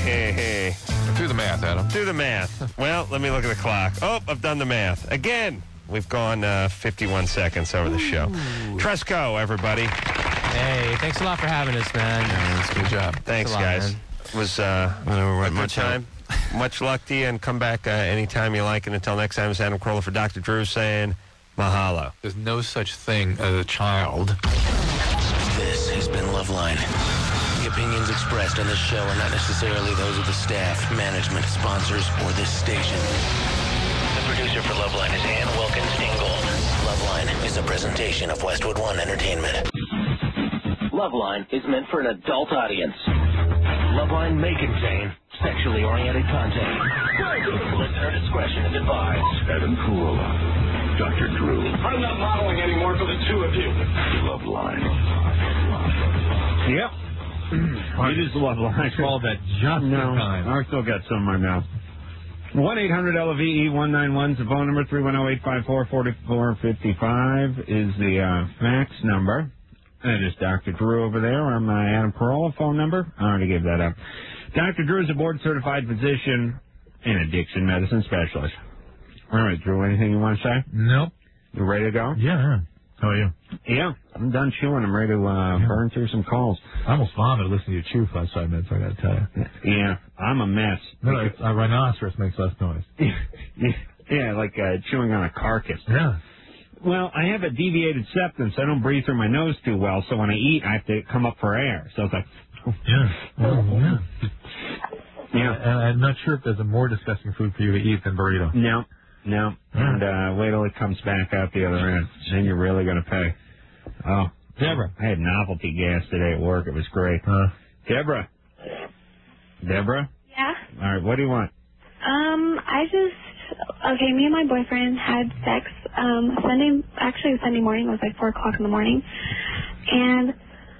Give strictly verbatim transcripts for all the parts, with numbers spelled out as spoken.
hey, hey. Do the math, Adam. Do the math. Well, let me look at the clock. Oh, I've done the math. Again, we've gone uh, fifty-one seconds over the show. Tresco, everybody. Hey, thanks a lot for having us, man. Yeah, that's a good job. Thanks, a lot, guys. man. It was uh, Whatever, a good much time. Much luck to you, and come back uh, anytime you like. And until next time, it's Adam Carolla for Doctor Drew saying mahalo. There's no such thing as a child. This has been Loveline. The opinions expressed on this show are not necessarily those of the staff, management, sponsors, or this station. The producer for Loveline is Ann Wilkins Ingold. Loveline is a presentation of Westwood One Entertainment. Loveline is meant for an adult audience. Loveline may contain sexually oriented content. Listener discretion is advised. Adam Carolla, Doctor Drew. I'm not modeling anymore for the two of you. Loveline. Yep. It is Loveline. Called that just in No, time. I still got some in my mouth. one eight hundred L V E one nine one is the phone number. three one zero, eight five four, four four five five is the uh, fax number. That is Doctor Drew over there. I'm uh, Adam Carolla, phone number. I already gave that up. Doctor Drew is a board-certified physician and addiction medicine specialist. All right, Drew, anything you want to say? Nope. You ready to go? Yeah. How are you? Yeah, I'm done chewing. I'm ready to uh, Yeah. burn through some calls. I almost vomited listening to you chew for last five minutes, I gotta tell you. Yeah, I'm a mess. No, it's, a rhinoceros makes less noise. Yeah, like uh, chewing on a carcass. Yeah. Well, I have a deviated septum, so I don't breathe through my nose too well. So when I eat, I have to come up for air. So it's like, Yeah. Well, yeah. yeah, And I'm not sure if there's a more disgusting food for you to eat than burrito. no, no. And uh, wait till it comes back out the other end. Then you're really going to pay. Oh, Deborah. I had novelty gas today at work. It was great. Uh, Deborah. Deborah? Yeah. All right, what do you want? Um, I just, okay, me and my boyfriend had sex, um, Sunday, actually Sunday morning, it was like four o'clock in the morning, and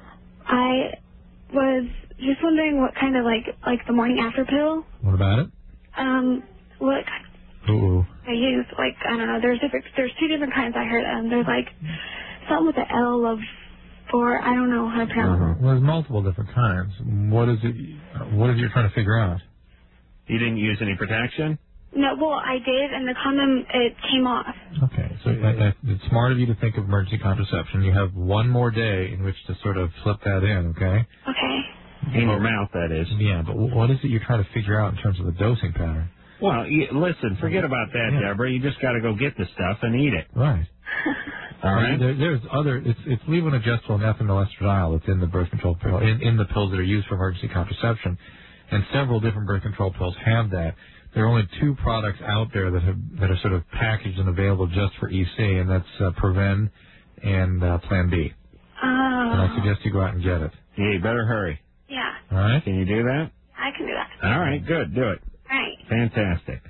I was just wondering what kind of, like, like the morning after pill, what about it? um, what Ooh. I use, like, I don't know, there's different, there's two different kinds I heard, um, there's like, something with the L of four, I don't know how to pronounce Uh-huh. Well, there's multiple different kinds. What is it? What is it you're trying to figure out? You didn't use any protection? it. No, well, I did, and the condom, it came off. Okay, so uh, uh, it's smart of you to think of emergency contraception. You have one more day in which to sort of slip that in, okay? Okay. In your mouth, that is. Yeah, but w- what is it you're trying to figure out in terms of the dosing pattern? Well, y listen, forget about that, Yeah. Deborah. You just got to go get the stuff and eat it. Right. All right? There, there's other. It's it's levonorgestrel and ethinyl estradiol that's in the birth control pill, in, in the pills that are used for emergency contraception, and several different birth control pills have that. There are only two products out there that have that are sort of packaged and available just for E C, and that's uh, Preven and uh, Plan B. Oh. And I suggest you go out and get it. Yeah, you better hurry. Yeah, All right. Can you do that? I can do that. All right, good. Do it. All right. Fantastic.